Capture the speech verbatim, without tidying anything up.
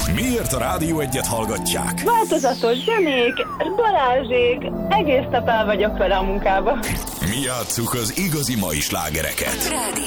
Miért a Rádió Egyet hallgatják? Változatos zenék, Balázsék, egész nap el vagyok vele a munkába. Mi játsszuk az igazi mai slágereket. Rádió